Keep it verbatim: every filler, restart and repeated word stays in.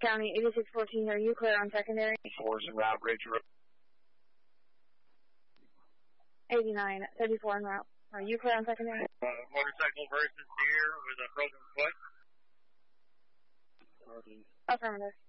County, eighty-six fourteen, are you clear on secondary? Fours en route, Ridge Road. eighty-nine thirty-four en route. Are you clear on secondary? Uh, motorcycle versus deer with a broken foot. Affirmative.